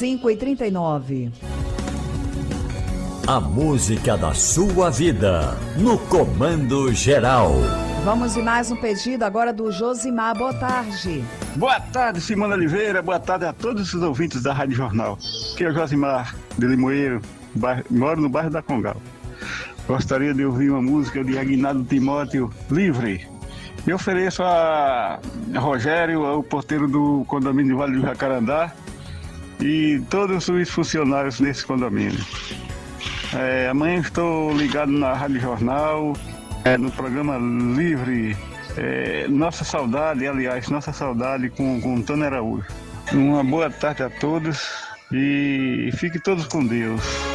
5h39. A música da sua vida, no Comando Geral. Vamos em mais um pedido agora do Josimar. Boa tarde. Boa tarde, Simone Oliveira. Boa tarde a todos os ouvintes da Rádio Jornal. Aqui é o Josimar de Limoeiro, moro no bairro da Congal. Gostaria de ouvir uma música de Aguinaldo Timóteo, Livre. E ofereço a Rogério, o porteiro do condomínio Vale do Jacarandá, e todos os funcionários desse condomínio. Amanhã estou ligado na Rádio Jornal, no programa Livre, Nossa Saudade com Tony Araújo. Uma boa tarde a todos e fiquem todos com Deus.